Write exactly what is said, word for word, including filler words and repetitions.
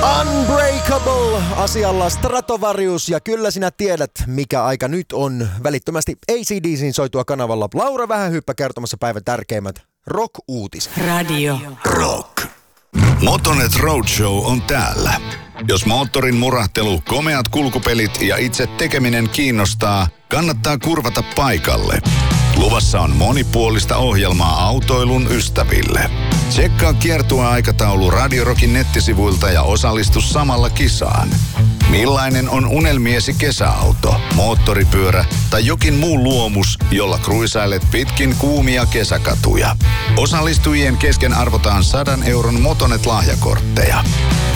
Unbreakable asialla Stratovarius, ja kyllä sinä tiedät, mikä aika nyt on. Välittömästi A C D C:n soitua kanavalla Laura Vähähyppä kertomassa päivän tärkeimmät rock-uutiset. Radio Rock. Motonet Roadshow on täällä. Jos moottorin murahtelu, komeat kulkupelit ja itse tekeminen kiinnostaa, kannattaa kurvata paikalle. Luvassa on monipuolista ohjelmaa autoilun ystäville. Tsekkaa kiertueaikataulu Radio Rockin nettisivuilta ja osallistu samalla kisaan. Millainen on unelmiesi kesäauto, moottoripyörä tai jokin muu luomus, jolla kruisailet pitkin kuumia kesäkatuja? Osallistujien kesken arvotaan sadan euron Motonet-lahjakortteja.